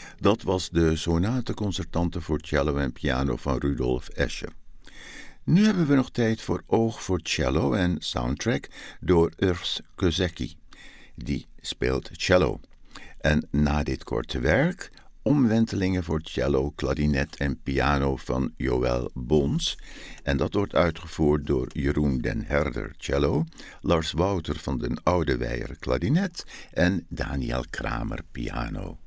Dat was de Sonate Concertante voor cello en piano van Rudolf Escher. Nu hebben we nog tijd voor Oog voor cello en soundtrack door Urs Kozecki. Die speelt cello. En na dit korte werk omwentelingen voor cello, klarinet en piano van Joël Bons. En dat wordt uitgevoerd door Jeroen den Herder cello, Lars Wouter van den Oudeweijer klarinet en Daniel Kramer piano.